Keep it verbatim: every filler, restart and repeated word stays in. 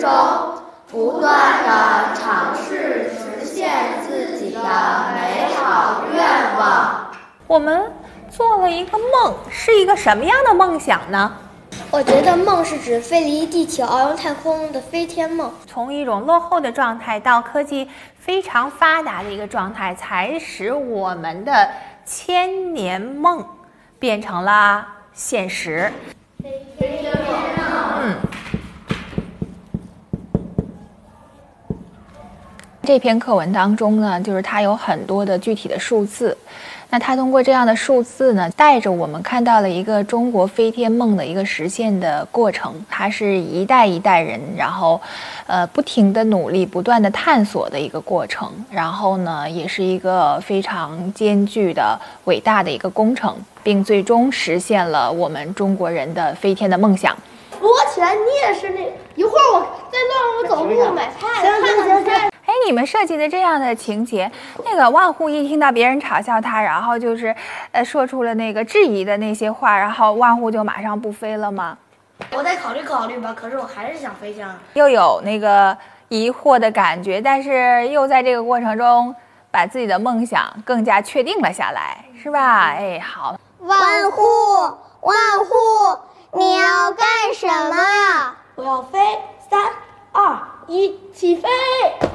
中，不断地尝试实现自己的美好愿望。 我们做了一个梦，是一个什么样的梦想呢？ 我觉得梦是指飞离地球遨游太空的飞天梦。 从一种落后的状态到科技非常发达的一个状态，才使我们的千年梦变成了现实。嗯，这篇课文当中呢，就是它有很多的具体的数字。那它通过这样的数字呢，带着我们看到了一个中国飞天梦的一个实现的过程。它是一代一代人，然后，呃，不停的努力、不断的探索的一个过程。然后呢，也是一个非常艰巨的、伟大的一个工程，并最终实现了我们中国人的飞天的梦想。 躲起来，你也是那一会儿我在乱我走路买菜， 行行行行。 哎，你们设计的这样的情节，那个万户一听到别人嘲笑他，然后就是，呃，说出了那个质疑的那些话，然后万户就马上不飞了吗？ 我再考虑考虑吧，可是我还是想飞翔。 又有那个疑惑的感觉，但是又在这个过程中把自己的梦想更加确定了下来，是吧？哎，好。 万户，万户，你要干什么呀？ 我要飞，三二一，起飞！